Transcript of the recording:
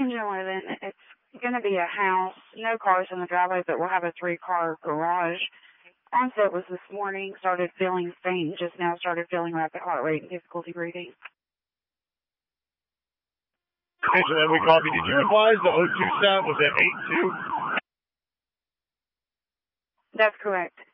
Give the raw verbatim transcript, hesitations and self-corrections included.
engine live in. It's going to be a house. No cars in the driveway, but we'll have a three-car garage. Onset was this morning. Started feeling faint. Just now started feeling rapid heart rate and difficulty breathing. Station Edwin copy. Did you advise the O two sat was at eight two? That's correct.